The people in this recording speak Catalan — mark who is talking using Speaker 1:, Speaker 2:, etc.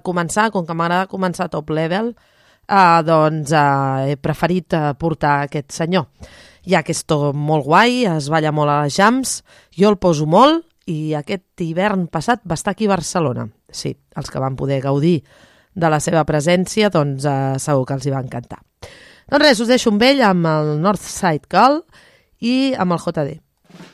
Speaker 1: començar, com que m'agrada començar top level, doncs he preferit portar aquest senyor. Ja que és tot molt guai, es balla molt a les jams, jo el poso molt i aquest hivern passat va estar aquí a Barcelona. Sí, els que van poder gaudir de la seva presència, doncs segur que els hi va encantar. Doncs res, us deixo amb ell, amb el Northside Call i amb el JD.